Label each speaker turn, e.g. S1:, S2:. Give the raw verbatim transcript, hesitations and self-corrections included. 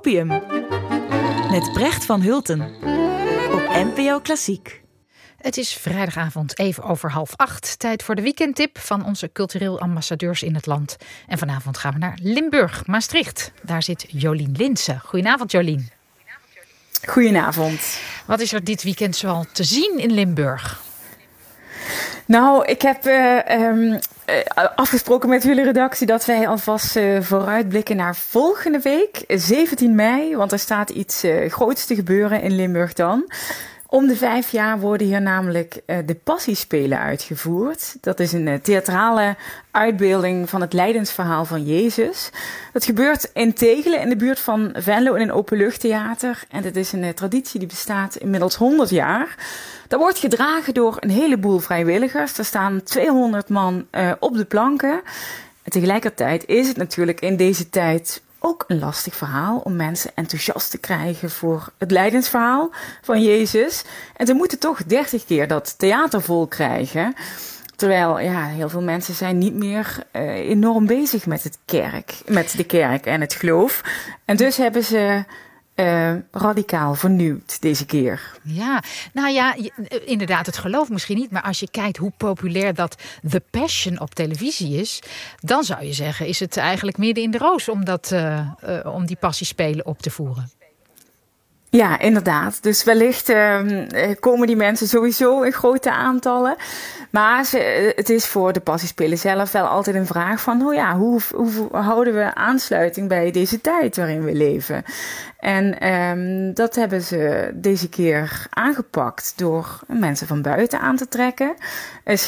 S1: Opium. Met Brecht van Hulten. Op N P O Klassiek.
S2: Het is vrijdagavond even over half acht. Tijd voor de weekendtip van onze cultureel ambassadeurs in het land. En vanavond gaan we naar Limburg, Maastricht. Daar zit Jolien Linssen. Goedenavond, Jolien.
S3: Goedenavond.
S2: Wat is er dit weekend zoal te zien in Limburg?
S3: Nou, ik heb uh, um, uh, afgesproken met jullie redactie dat wij alvast uh, vooruitblikken naar volgende week, zeventien mei. Want er staat iets uh, groots te gebeuren in Limburg dan. Om de vijf jaar worden hier namelijk uh, de Passiespelen uitgevoerd. Dat is een uh, theatrale uitbeelding van het lijdensverhaal van Jezus. Dat gebeurt in Tegelen in de buurt van Venlo in een openluchttheater. En dit is een uh, traditie die bestaat inmiddels honderd jaar. Dat wordt gedragen door een heleboel vrijwilligers. Er staan tweehonderd man uh, op de planken. En tegelijkertijd is het natuurlijk in deze tijd ook een lastig verhaal om mensen enthousiast te krijgen voor het lijdensverhaal van Jezus. En ze moeten toch dertig keer dat theater vol krijgen. Terwijl ja, heel veel mensen zijn niet meer uh, enorm bezig met, het kerk, met de kerk en het geloof. En dus hebben ze Uh, radicaal vernieuwd deze keer.
S2: Ja, nou ja, inderdaad, het geloof misschien niet. Maar als je kijkt hoe populair dat The Passion op televisie is, dan zou je zeggen, is het eigenlijk midden in de roos om, dat, uh, uh, om die Passiespelen op te voeren.
S3: Ja, inderdaad. Dus wellicht uh, komen die mensen sowieso in grote aantallen. Maar ze, het is voor de Passiespelen zelf wel altijd een vraag van, oh ja, hoe, hoe houden we aansluiting bij deze tijd waarin we leven? En um, dat hebben ze deze keer aangepakt door mensen van buiten aan te trekken. Er is